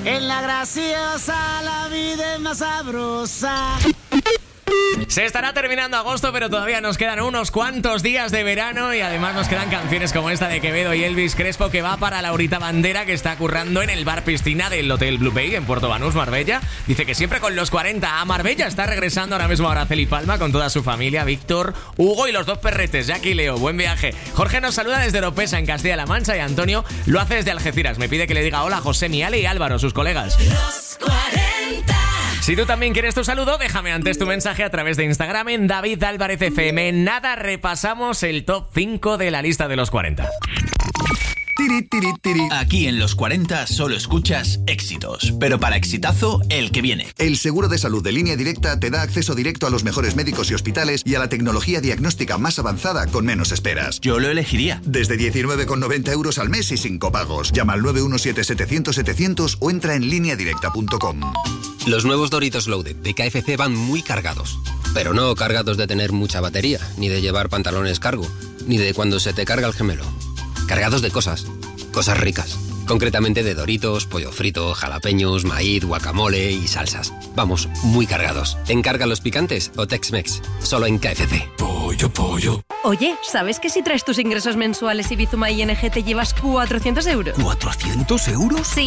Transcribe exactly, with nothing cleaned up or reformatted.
En la graciosa la vida es más sabrosa. Se estará terminando agosto, pero todavía nos quedan unos cuantos días de verano y además nos quedan canciones como esta de Quevedo y Elvis Crespo, que va para Laurita Bandera, que está currando en el bar piscina del Hotel Blue Bay en Puerto Banús, Marbella. Dice que siempre con los cuarenta a Marbella. Está regresando ahora mismo a Araceli Palma con toda su familia, Víctor, Hugo y los dos perretes, Jackie y Leo. Buen viaje. Jorge nos saluda desde Oropesa, en Castilla-La Mancha, y Antonio lo hace desde Algeciras. Me pide que le diga hola a José, Miale y Álvaro, sus colegas. Los cuarenta. Si tú también quieres tu saludo, déjame antes tu mensaje a través de Instagram en David Álvarez F M. Nada, repasamos el top cinco de la lista de los cuarenta. Tiri, tiri, tiri. Aquí en los cuarenta solo escuchas éxitos, pero para exitazo, el que viene. El seguro de salud de Línea Directa te da acceso directo a los mejores médicos y hospitales y a la tecnología diagnóstica más avanzada con menos esperas. Yo lo elegiría. Desde diecinueve con noventa euros al mes y sin copagos. Llama al nueve uno siete setecientos setecientos o entra en línea directa punto com. Los nuevos Doritos Loaded de K F C van muy cargados. Pero no cargados de tener mucha batería, ni de llevar pantalones cargo, ni de cuando se te carga el gemelo. Cargados de cosas, cosas ricas. Concretamente de Doritos, pollo frito, jalapeños, maíz, guacamole y salsas. Vamos, muy cargados. Encarga los picantes o Tex-Mex, solo en K F C. Pollo, pollo. Oye, ¿sabes que si traes tus ingresos mensuales y Bizuma I N G te llevas cuatrocientos euros? ¿cuatrocientos euros? Sí.